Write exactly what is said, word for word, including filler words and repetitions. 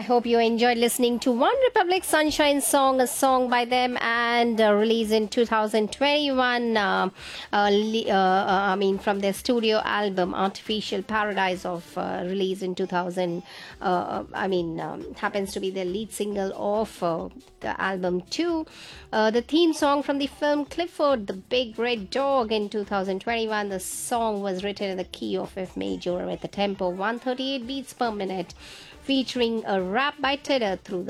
hope you enjoyed listening to One Republic Sunshine Song, a song by them, and uh, released in two thousand twenty-one. Uh, uh, le- uh, uh, I mean, from their studio album Artificial Paradise, of uh, released in two thousand. Uh, I mean, um, happens to be the lead single of uh, the album too. Uh, the theme song from the film Clifford the Big Red Dog in two thousand twenty-one. The song was written in the key of F major with a tempo one hundred thirty-eight beats per minute, featuring a rap by Tedder through the